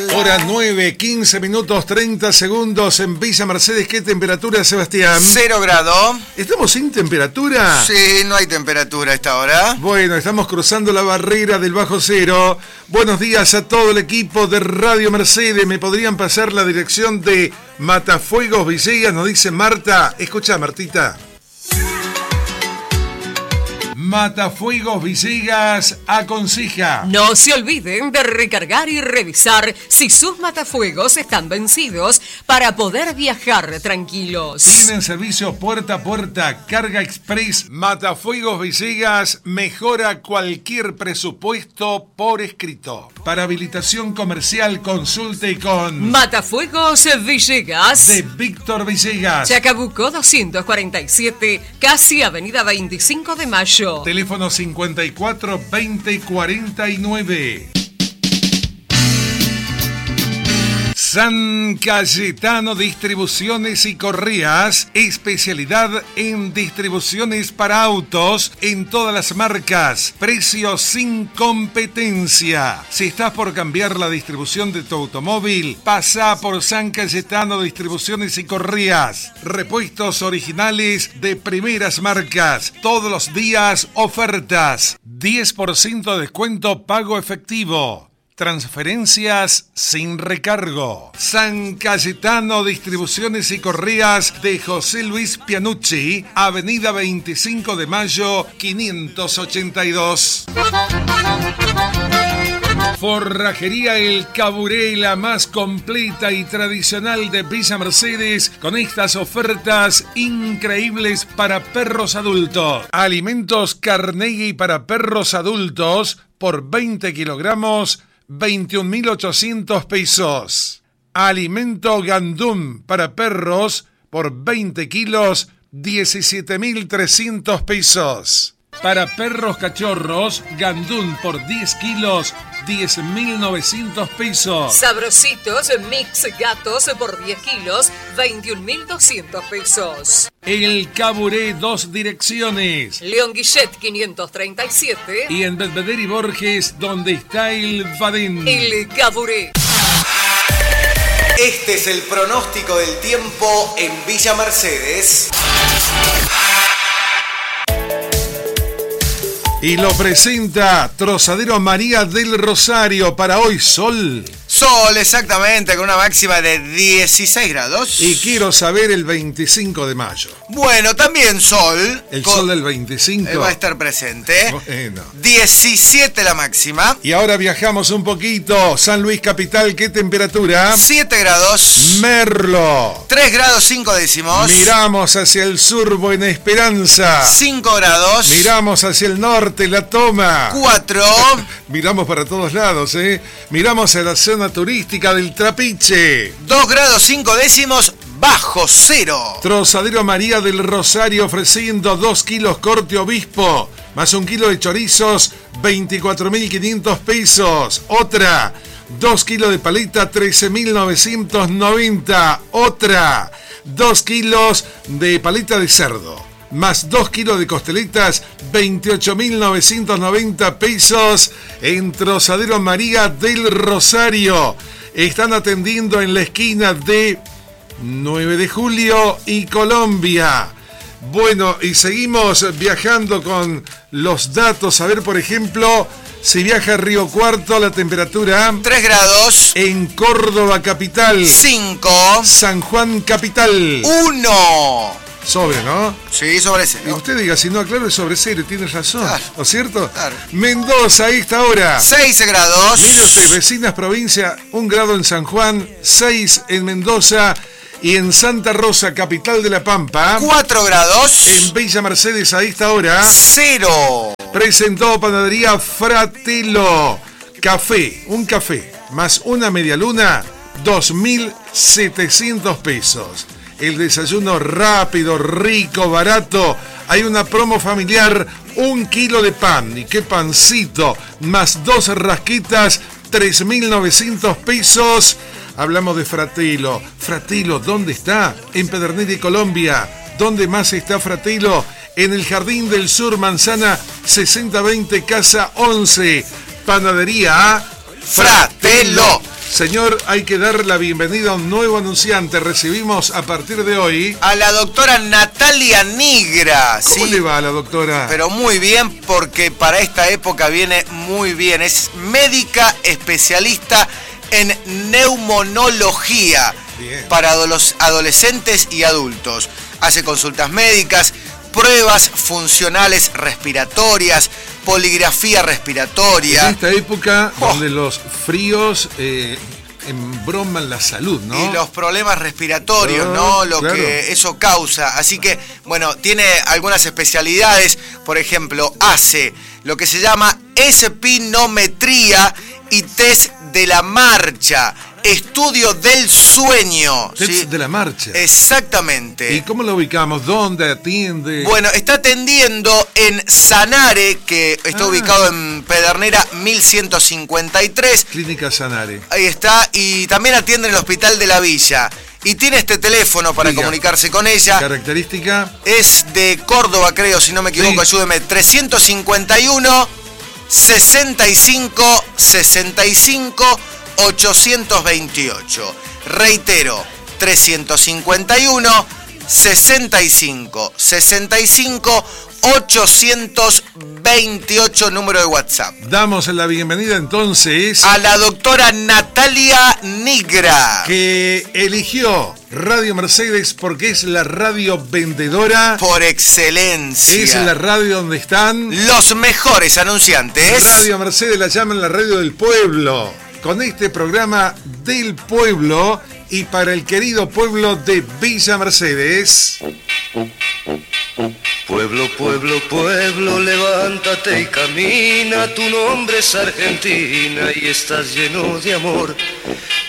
Hora 9, 15 minutos, 30 segundos en Villa Mercedes. ¿Qué temperatura, Sebastián? 0 grados. ¿Estamos sin temperatura? Sí, no hay temperatura a esta hora. Bueno, estamos cruzando la barrera del bajo cero. Buenos días a todo el equipo de Radio Mercedes. ¿Me podrían pasar la dirección de Matafuegos Villegas? Nos dice Marta. Escucha, Martita. Matafuegos Villegas aconseja: no se olviden de recargar y revisar si sus matafuegos están vencidos para poder viajar tranquilos. Tienen servicio puerta a puerta, carga express. Matafuegos Villegas mejora cualquier presupuesto por escrito. Para habilitación comercial, consulte con Matafuegos Villegas de Víctor Villegas, Chacabuco 247, casi Avenida 25 de Mayo. Teléfono 54 20 49. San Cayetano Distribuciones y Correas, especialidad en distribuciones para autos en todas las marcas, precios sin competencia. Si estás por cambiar la distribución de tu automóvil, pasa por San Cayetano Distribuciones y Correas. Repuestos originales de primeras marcas, todos los días ofertas, 10% de descuento pago efectivo. Transferencias sin recargo. San Cayetano Distribuciones y Correas de José Luis Pianucci, Avenida 25 de Mayo, 582. Forrajería El Caburé, la más completa y tradicional de Villa Mercedes, con estas ofertas increíbles para perros adultos. Alimentos Carnegie para perros adultos por 20 kilogramos, 21.800 pesos. Alimento Gandum para perros por 20 kilos, 17.300 pesos. Para perros cachorros, Gandum por 10 kilos, 10.900 pesos. Sabrositos Mix Gatos por 10 kilos, 21.200 pesos. El Caburé, 2 direcciones. León Guillet 537. Y en Belvedere y Borges, donde está el Badén. El Caburé. Este es el pronóstico del tiempo en Villa Mercedes. Y lo presenta Trozadero María del Rosario. Para hoy, sol. Sol, exactamente, con una máxima de 16 grados. Y quiero saber el 25 de mayo. Bueno, también sol. El sol del 25. Va a estar presente. Bueno. 17 la máxima. Y ahora viajamos un poquito. San Luis Capital, ¿qué temperatura? 7 grados. Merlo. 3 grados 5 décimos. Miramos hacia el sur, Buena Esperanza. 5 grados. Miramos hacia el norte, La Toma. 4. Miramos para todos lados, ¿eh? Miramos a la zona turística del Trapiche. 2 grados 5 décimos bajo cero. Trozadero María del Rosario ofreciendo 2 kilos corte obispo, más 1 kilo de chorizos, 24.500 pesos. Otra, 2 kilos de paleta, 13.990. Otra, 2 kilos de paleta de cerdo, más 2 kilos de costeletas, 28.990 pesos en Trozadero María del Rosario. Están atendiendo en la esquina de 9 de Julio y Colombia. Bueno, y seguimos viajando con los datos. A ver, por ejemplo, si viaja a Río Cuarto, la temperatura 3 grados. En Córdoba capital 5. San Juan capital 1. Sobre, ¿no? Sí, sobre Y cero. usted diga, si no, claro, es sobre cero, tiene razón, Claro. ¿no es cierto? Claro. Mendoza, a esta hora. 6 grados. Mire usted, vecinas provincia, 1 grado en San Juan, 6 en Mendoza y en Santa Rosa, capital de La Pampa. 4 grados. En Villa Mercedes, a esta hora. 0. Presentó Panadería Fratello. Café, un café, más una media luna, 2.700 pesos. El desayuno rápido, rico, barato. Hay una promo familiar, 1 kilo de pan. ¿Y qué pancito? Más 2 rasquitas, 3.900 pesos. Hablamos de Fratello. Fratello, ¿dónde está? En Pedernera y Colombia. ¿Dónde más está Fratello? En el Jardín del Sur, manzana 6020, casa 11. Panadería Fratello. Señor, hay que dar la bienvenida a un nuevo anunciante. Recibimos a partir de hoy a la doctora Natalia Nigra. ¿Cómo le va a la doctora? Pero muy bien, porque para esta época viene muy bien. Es médica especialista en neumonología para los adolescentes y adultos. Hace consultas médicas, pruebas funcionales respiratorias, poligrafía respiratoria. En esta época donde los fríos embroman la salud, ¿no? Y los problemas respiratorios, ¿no? Lo claro. que eso causa. Así que, bueno, tiene algunas especialidades. Por ejemplo, hace lo que se llama espinometría y test de la marcha. Estudio del sueño. Test ¿sí? de la marcha. Exactamente. ¿Y cómo lo ubicamos? ¿Dónde atiende? Bueno, está atendiendo en Sanare, que está ubicado en Pedernera 1153. Clínica Sanare. Ahí está. Y también atiende en el Hospital de la Villa. Y tiene este teléfono para comunicarse con ella. ¿Característica? Es de Córdoba, creo, si no me equivoco, sí. Ayúdeme. 351 65 65 828. Reitero, 351 65 65 828, número de WhatsApp. Damos la bienvenida entonces a la doctora Natalia Nigra, que eligió Radio Mercedes porque es la radio vendedora por excelencia. Es la radio donde están los mejores anunciantes. Radio Mercedes la llaman la radio del pueblo. Con este programa del pueblo y para el querido pueblo de Villa Mercedes. Pueblo, pueblo, pueblo, levántate y camina, tu nombre es Argentina y estás lleno de amor.